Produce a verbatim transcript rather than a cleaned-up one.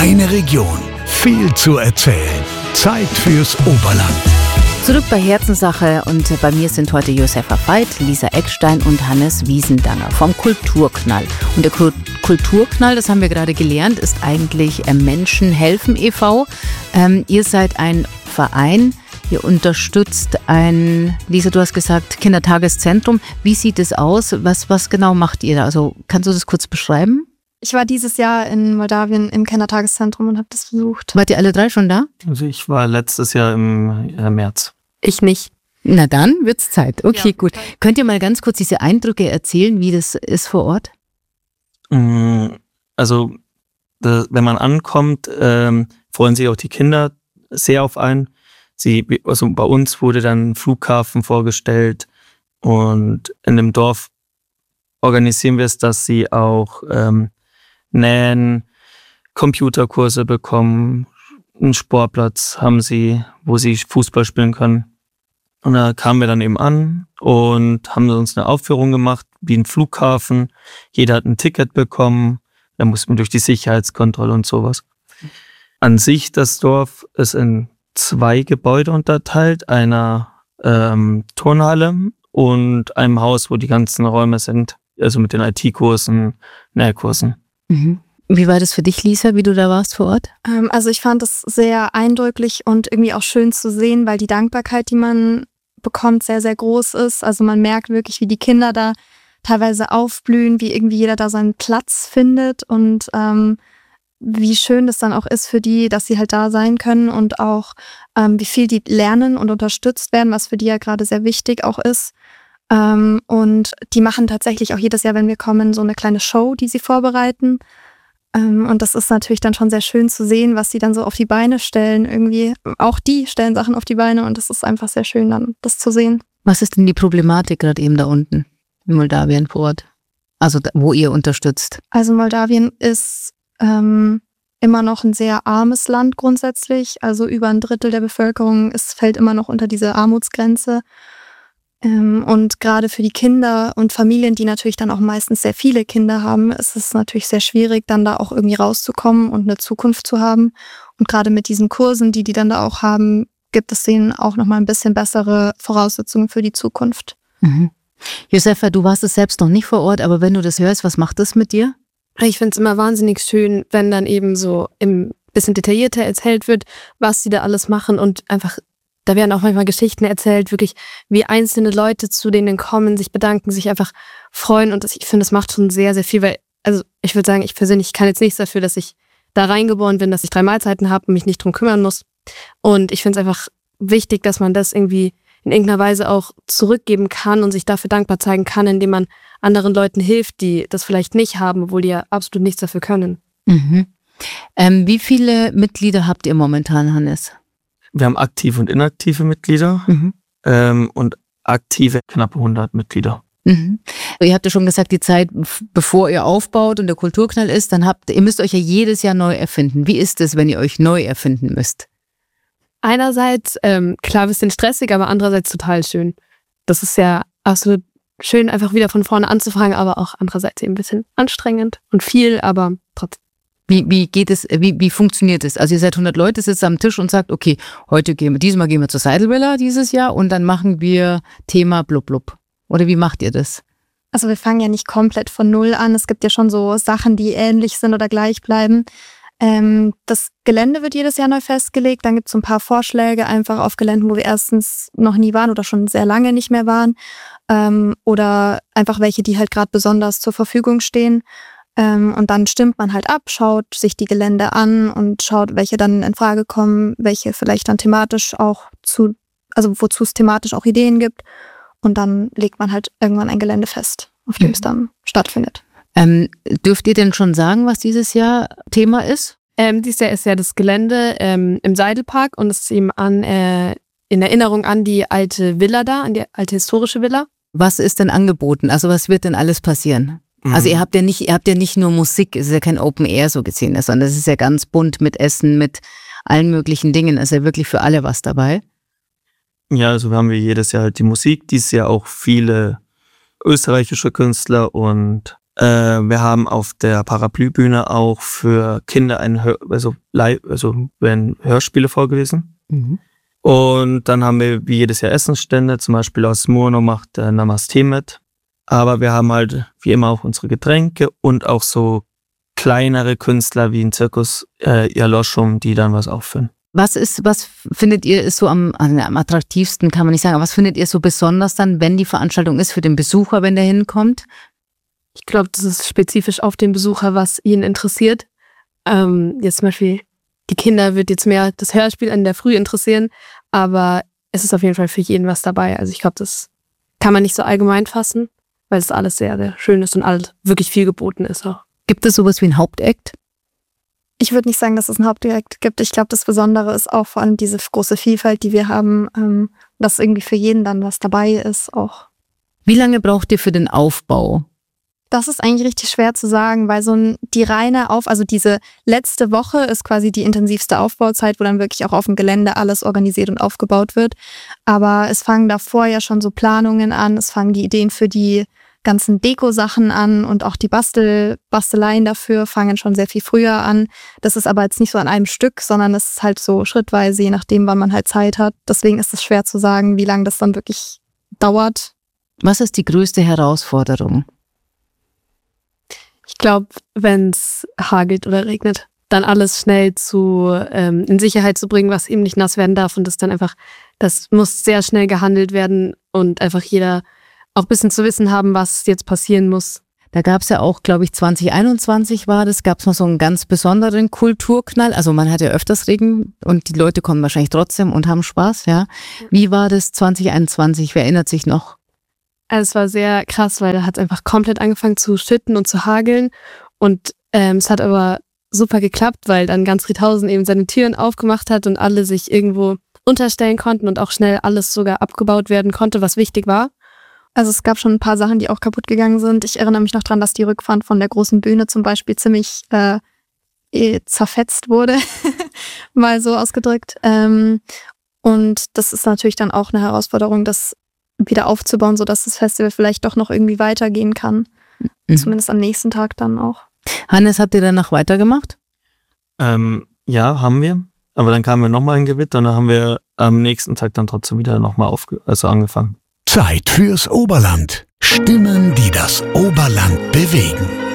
Eine Region, viel zu erzählen. Zeit fürs Oberland. Zurück bei Herzenssache und bei mir sind heute Josefa Veit, Lisa Eckstein und Hannes Wiesendanger vom Kulturknall. Und der Kulturknall, das haben wir gerade gelernt, ist eigentlich Menschen helfen e V Ähm, ihr seid ein Verein, ihr unterstützt ein, Lisa, du hast gesagt, Kindertageszentrum. Wie sieht es aus? Was, was genau macht ihr da? Also kannst du das kurz beschreiben? Ich war dieses Jahr in Moldawien im Kindertageszentrum und habe das besucht. Wart ihr alle drei schon da? Also ich war letztes Jahr im äh, März. Ich nicht. Na dann wird's Zeit. Okay, Ja. gut. Könnt ihr mal ganz kurz diese Eindrücke erzählen, wie das ist vor Ort? Also da, wenn man ankommt, ähm, freuen sich auch die Kinder sehr auf einen. Sie, also bei uns wurde dann ein Flughafen vorgestellt und in dem Dorf organisieren wir es, dass sie auch ähm, nähen, Computerkurse bekommen, einen Sportplatz haben sie, wo sie Fußball spielen können. Und da kamen wir dann eben an und haben uns eine Aufführung gemacht, wie ein Flughafen. Jeder hat ein Ticket bekommen, da mussten wir durch die Sicherheitskontrolle und sowas. An sich, das Dorf ist in zwei Gebäude unterteilt, einer ähm, Turnhalle und einem Haus, wo die ganzen Räume sind, also mit den I T-Kursen, Nähkursen. Mhm. Wie war das für dich, Lisa, wie du da warst vor Ort? Ähm, also ich fand es sehr eindrücklich und irgendwie auch schön zu sehen, weil die Dankbarkeit, die man bekommt, sehr, sehr groß ist. Also man merkt wirklich, wie die Kinder da teilweise aufblühen, wie irgendwie jeder da seinen Platz findet und ähm, wie schön das dann auch ist für die, dass sie halt da sein können und auch ähm, wie viel die lernen und unterstützt werden, was für die ja gerade sehr wichtig auch ist. Ähm, und die machen tatsächlich auch jedes Jahr, wenn wir kommen, so eine kleine Show, die sie vorbereiten. Ähm, und das ist natürlich dann schon sehr schön zu sehen, was sie dann so auf die Beine stellen. Irgendwie, auch die stellen Sachen auf die Beine und das ist einfach sehr schön dann, das zu sehen. Was ist denn die Problematik gerade eben da unten in Moldawien vor Ort? Also da, wo ihr unterstützt? Also Moldawien ist ähm, immer noch ein sehr armes Land grundsätzlich. Also über ein Drittel der Bevölkerung ist, fällt immer noch unter diese Armutsgrenze. Ähm, und gerade für die Kinder und Familien, die natürlich dann auch meistens sehr viele Kinder haben, ist es natürlich sehr schwierig, dann da auch irgendwie rauszukommen und eine Zukunft zu haben. Und gerade mit diesen Kursen, die die dann da auch haben, gibt es denen auch nochmal ein bisschen bessere Voraussetzungen für die Zukunft. Mhm. Josefa, du warst es selbst noch nicht vor Ort, aber wenn du das hörst, was macht das mit dir? Ich finde es immer wahnsinnig schön, wenn dann eben so ein bisschen detaillierter erzählt wird, was sie da alles machen und einfach, da werden auch manchmal Geschichten erzählt, wirklich wie einzelne Leute zu denen kommen, sich bedanken, sich einfach freuen und das, ich finde, das macht schon sehr, sehr viel, weil, also ich würde sagen, ich persönlich kann jetzt nichts dafür, dass ich da reingeboren bin, dass ich drei Mahlzeiten habe und mich nicht drum kümmern muss und ich finde es einfach wichtig, dass man das irgendwie in irgendeiner Weise auch zurückgeben kann und sich dafür dankbar zeigen kann, indem man anderen Leuten hilft, die das vielleicht nicht haben, obwohl die ja absolut nichts dafür können. Mhm. Ähm, wie viele Mitglieder habt ihr momentan, Hannes? Wir haben aktive und inaktive Mitglieder Mhm. ähm, und aktive knappe hundert Mitglieder. Mhm. Ihr habt ja schon gesagt, die Zeit, bevor ihr aufbaut und der Kulturknall ist, dann habt ihr müsst euch ja jedes Jahr neu erfinden. Wie ist es, wenn ihr euch neu erfinden müsst? Einerseits, ähm, klar, ein bisschen stressig, aber andererseits total schön. Das ist ja absolut schön, einfach wieder von vorne anzufangen, aber auch andererseits eben ein bisschen anstrengend und viel, aber trotzdem. Wie, wie geht es, wie, wie funktioniert es? Also ihr seid hundert Leute, sitzt am Tisch und sagt, okay, heute gehen wir, diesmal gehen wir zur Seidelvilla dieses Jahr und dann machen wir Thema blub blub. Oder wie macht ihr das? Also wir fangen ja nicht komplett von Null an. Es gibt ja schon so Sachen, die ähnlich sind oder gleich bleiben. Ähm, das Gelände wird jedes Jahr neu festgelegt. Dann gibt es so ein paar Vorschläge einfach auf Geländen, wo wir erstens noch nie waren oder schon sehr lange nicht mehr waren. Ähm, oder einfach welche, die halt gerade besonders zur Verfügung stehen. Ähm, und dann stimmt man halt ab, schaut sich die Gelände an und schaut, welche dann in Frage kommen, welche vielleicht dann thematisch auch zu, also wozu es thematisch auch Ideen gibt. Und dann legt man halt irgendwann ein Gelände fest, auf dem mhm. es dann stattfindet. Ähm, dürft ihr denn schon sagen, was dieses Jahr Thema ist? Ähm, dieses Jahr ist ja das Gelände ähm, im Seidelpark und es ist eben an, äh, in Erinnerung an die alte Villa da, an die alte historische Villa. Was ist denn angeboten? Also was wird denn alles passieren? Mhm. Also ihr habt ja nicht, ihr habt ja nicht nur Musik, es ist ja kein Open Air so gesehen, sondern es ist ja ganz bunt mit Essen, mit allen möglichen Dingen. Es ist ja wirklich für alle was dabei. Ja, also wir haben wir jedes Jahr halt die Musik, dieses Jahr auch viele österreichische Künstler und Äh, wir haben auf der Paraplybühne auch für Kinder ein Hör- also, live, also werden Hörspiele vorgelesen. Mhm. Und dann haben wir wie jedes Jahr Essensstände, zum Beispiel aus Murno macht äh, Namaste mit. Aber wir haben halt wie immer auch unsere Getränke und auch so kleinere Künstler wie ein Zirkus äh, Jaloschum, die dann was aufführen. Was ist, was findet ihr ist so am, am attraktivsten, kann man nicht sagen, aber was findet ihr so besonders dann, wenn die Veranstaltung ist für den Besucher, wenn der hinkommt? Ich glaube, das ist spezifisch auf den Besucher, was ihn interessiert. Ähm, jetzt zum Beispiel, die Kinder wird jetzt mehr das Hörspiel in der Früh interessieren, aber es ist auf jeden Fall für jeden was dabei. Also ich glaube, das kann man nicht so allgemein fassen, weil es alles sehr, sehr schön ist und alles wirklich viel geboten ist auch. Gibt es sowas wie ein Hauptakt? Ich würde nicht sagen, dass es ein Hauptdirekt gibt. Ich glaube, das Besondere ist auch vor allem diese große Vielfalt, die wir haben, ähm, dass irgendwie für jeden dann was dabei ist auch. Wie lange braucht ihr für den Aufbau? Das ist eigentlich richtig schwer zu sagen, weil so ein, die reine Auf, also diese letzte Woche ist quasi die intensivste Aufbauzeit, wo dann wirklich auch auf dem Gelände alles organisiert und aufgebaut wird. Aber es fangen davor ja schon so Planungen an, es fangen die Ideen für die ganzen Deko-Sachen an und auch die Bastel, Basteleien dafür fangen schon sehr viel früher an. Das ist aber jetzt nicht so an einem Stück, sondern es ist halt so schrittweise, je nachdem, wann man halt Zeit hat. Deswegen ist es schwer zu sagen, wie lange das dann wirklich dauert. Was ist die größte Herausforderung? Ich glaube, wenn es hagelt oder regnet, dann alles schnell zu ähm, in Sicherheit zu bringen, was eben nicht nass werden darf. Und das dann einfach, das muss sehr schnell gehandelt werden und einfach jeder auch ein bisschen zu wissen haben, was jetzt passieren muss. Da gab es ja auch, glaube ich, zwanzig einundzwanzig war das, gab es noch so einen ganz besonderen Kulturknall. Also man hat ja öfters Regen und die Leute kommen wahrscheinlich trotzdem und haben Spaß, ja. Wie war das zwanzig einundzwanzig? Wer erinnert sich noch? Also es war sehr krass, weil da hat es einfach komplett angefangen zu schütten und zu hageln. Und ähm, es hat aber super geklappt, weil dann ganz Riedhausen eben seine Türen aufgemacht hat und alle sich irgendwo unterstellen konnten und auch schnell alles sogar abgebaut werden konnte, was wichtig war. Also es gab schon ein paar Sachen, die auch kaputt gegangen sind. Ich erinnere mich noch dran, dass die Rückfahrt von der großen Bühne zum Beispiel ziemlich äh, zerfetzt wurde, mal so ausgedrückt. Ähm, und das ist natürlich dann auch eine Herausforderung, das wieder aufzubauen, sodass das Festival vielleicht doch noch irgendwie weitergehen kann. Mhm. Zumindest am nächsten Tag dann auch. Hannes, habt ihr danach weitergemacht? Ähm, ja, haben wir. Aber dann kamen wir nochmal in Gewitter und dann haben wir am nächsten Tag dann trotzdem wieder nochmal aufge- also angefangen. Zeit fürs Oberland. Stimmen, die das Oberland bewegen.